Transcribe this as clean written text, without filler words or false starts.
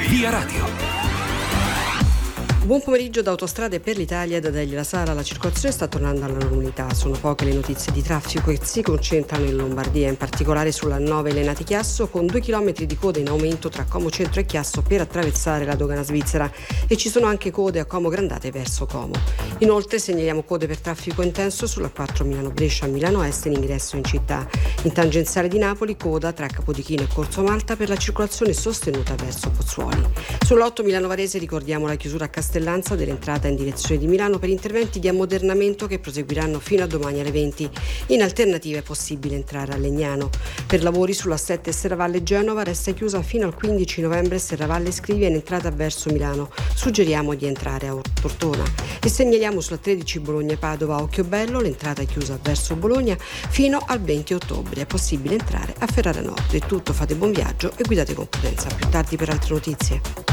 Via Radio. Buon pomeriggio da Autostrade per l'Italia e da Delia La Sala. La circolazione sta tornando alla normalità. Sono poche le notizie di traffico che si concentrano in Lombardia, in particolare sulla 9 Lenati-Chiasso, con 2 chilometri di code in aumento tra Como Centro e Chiasso per attraversare la dogana svizzera, e ci sono anche code a Como Grandate verso Como. Inoltre segnaliamo code per traffico intenso sulla 4 Milano-Brescia, Milano Est in ingresso in città. In tangenziale di Napoli coda tra Capodichino e Corso Malta per la circolazione sostenuta verso Pozzuoli. Sull'8 Milano-Varese ricordiamo la chiusura a Castellanza dell'entrata in direzione di Milano per interventi di ammodernamento che proseguiranno fino a domani alle 20. In alternativa è possibile entrare a Legnano. Per lavori sulla 7 Serravalle-Genova resta chiusa fino al 15 novembre Serravalle-Scrivia in entrata verso Milano. Suggeriamo di entrare a Tortona. E segnaliamo sulla 13 Bologna-Padova Occhiobello, l'entrata è chiusa verso Bologna fino al 20 ottobre. È possibile entrare a Ferrara Nord. È tutto, fate buon viaggio e guidate con prudenza. Più tardi per altre notizie.